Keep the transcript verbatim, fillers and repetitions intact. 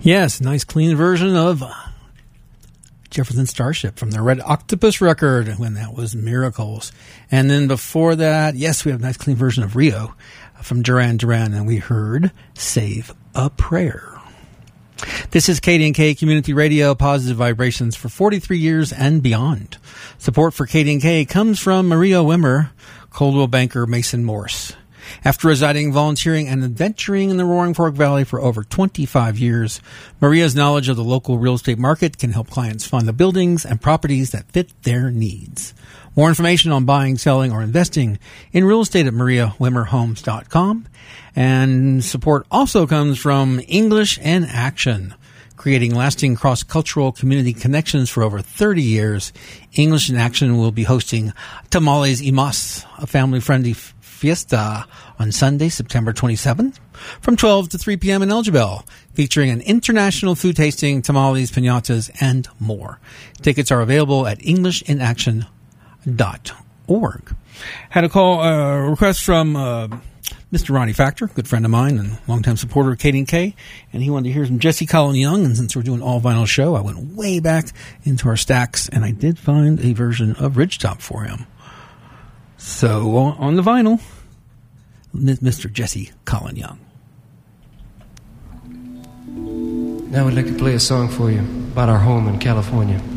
Yes, nice clean version of Jefferson Starship from the Red Octopus record when that was Miracles. And then before that, yes, we have a nice clean version of Rio from Duran Duran, and we heard Save a Prayer. This is K D and K Community Radio, positive vibrations for forty-three years and beyond. Support for K D and K comes from Maria Wimmer, Coldwell Banker, Mason Morse. After residing, volunteering, and adventuring in the Roaring Fork Valley for over twenty-five years, Maria's knowledge of the local real estate market can help clients find the buildings and properties that fit their needs. More information on buying, selling, or investing in real estate at maria wimmer homes dot com. And support also comes from English in Action. Creating lasting cross-cultural community connections for over thirty years, English in Action will be hosting Tamales y Mas, a family-friendly fiesta on Sunday, September twenty-seventh, from twelve to three p.m. in Elgibel, featuring an international food tasting, tamales, piñatas, and more. Tickets are available at english in action dot org. Had a call, uh, request from uh, Mister Ronnie Factor, good friend of mine and longtime supporter of K D and K, and he wanted to hear some Jesse Colin Young. And since we're doing all vinyl show, I went way back into our stacks, and I did find a version of Ridgetop for him. So on the vinyl, Mister Jesse Colin Young. Now I'd like to play a song for you about our home in California.